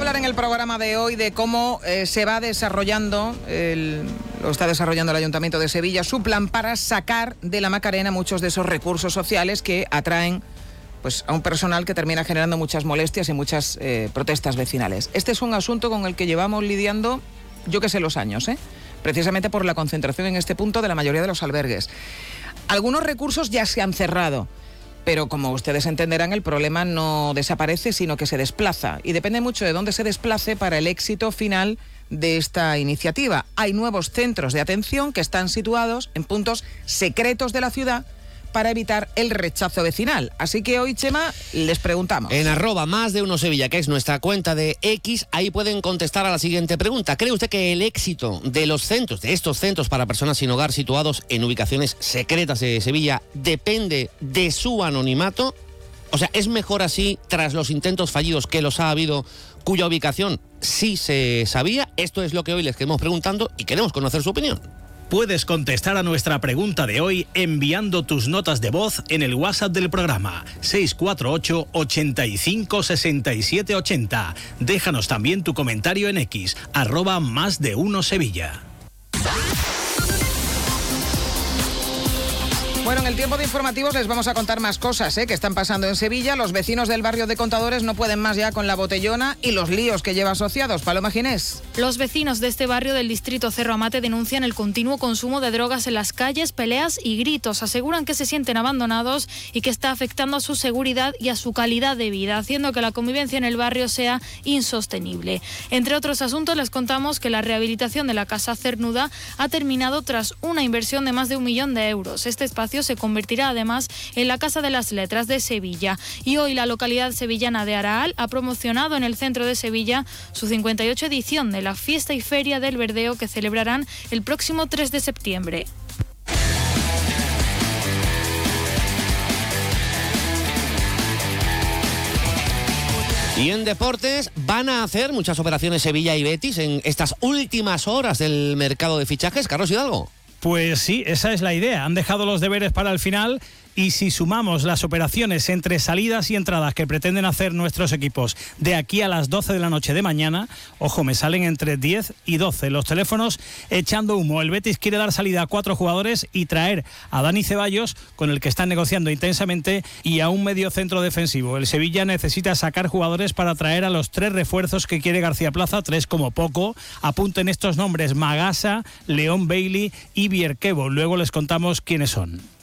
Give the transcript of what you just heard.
hablar en el programa de hoy de cómo se va desarrollando, lo está desarrollando el Ayuntamiento de Sevilla, su plan para sacar de la Macarena muchos de esos recursos sociales que atraen pues, a un personal que termina generando muchas molestias y muchas protestas vecinales. Este es un asunto con el que llevamos lidiando, yo que sé, los años, precisamente por la concentración en este punto de la mayoría de los albergues. Algunos recursos ya se han cerrado, pero como ustedes entenderán, el problema no desaparece, sino que se desplaza. Y depende mucho de dónde se desplace para el éxito final de esta iniciativa. Hay nuevos centros de atención que están situados en puntos secretos de la ciudad para evitar el rechazo vecinal. Así que hoy, Chema, les preguntamos. En @más_de_1 Sevilla, que es nuestra cuenta de X, ahí pueden contestar a la siguiente pregunta. ¿Cree usted que el éxito de estos centros para personas sin hogar situados en ubicaciones secretas de Sevilla depende de su anonimato? O sea, ¿es mejor así tras los intentos fallidos que los ha habido, cuya ubicación sí se sabía? Esto es lo que hoy les queremos preguntando y queremos conocer su opinión. Puedes contestar a nuestra pregunta de hoy enviando tus notas de voz en el WhatsApp del programa 648 85 67 80. Déjanos también tu comentario en X, @más_de_1 Sevilla. Bueno, en el tiempo de informativos les vamos a contar más cosas que están pasando en Sevilla. Los vecinos del barrio de Contadores no pueden más ya con la botellona y los líos que lleva asociados. Paloma Ginés. Los vecinos de este barrio del distrito Cerro Amate denuncian el continuo consumo de drogas en las calles, peleas y gritos. Aseguran que se sienten abandonados y que está afectando a su seguridad y a su calidad de vida, haciendo que la convivencia en el barrio sea insostenible. Entre otros asuntos, les contamos que la rehabilitación de la Casa Cernuda ha terminado tras una inversión de más de 1 millón de euros. Este espacio se convertirá además en la Casa de las Letras de Sevilla. Y hoy la localidad sevillana de Araal ha promocionado en el centro de Sevilla su 58 edición de la Fiesta y Feria del Verdeo, que celebrarán el próximo 3 de septiembre. Y en deportes van a hacer muchas operaciones Sevilla y Betis en estas últimas horas del mercado de fichajes. Carlos Hidalgo. Pues sí, esa es la idea. Han dejado los deberes para el final y si sumamos las operaciones entre salidas y entradas que pretenden hacer nuestros equipos de aquí a las 12 de la noche de mañana, ojo, me salen entre 10 y 12 los teléfonos echando humo. El Betis quiere dar salida a 4 jugadores y traer a Dani Ceballos, con el que están negociando intensamente, y a un medio centro defensivo. El Sevilla necesita sacar jugadores para traer a los 3 refuerzos que quiere García Plaza, 3 como poco. Apunten estos nombres: Magasa, León Bailey y Bierkevo. Luego les contamos quiénes son.